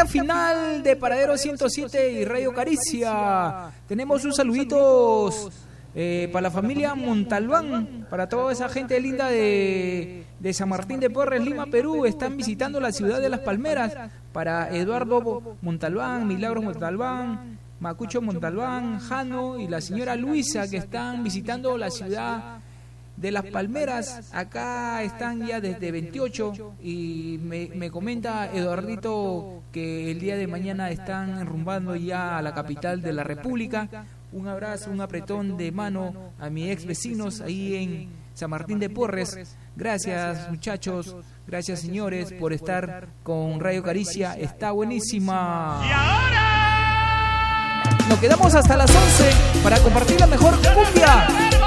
final de Paradero 107 y Radio Caricia. Tenemos un saluditos para la familia Montalbán, para toda esa gente linda de San Martín de Porres, Lima, Perú. Están visitando la ciudad de Las Palmeras. Para Eduardo Montalbán, Milagros Montalbán, Macucho Montalbán, Jano y la señora Luisa, que están visitando la ciudad de Las Palmeras. Acá están ya desde 28 y me comenta Eduardito que el día de mañana están enrumbando ya a la capital de la República. Un abrazo, un apretón de mano a mis ex vecinos ahí en San Martín de Porres. Gracias, muchachos, gracias, señores, por estar con Radio Caricia. Está buenísima. Y ahora nos quedamos hasta las 11 para compartir la mejor cumbia.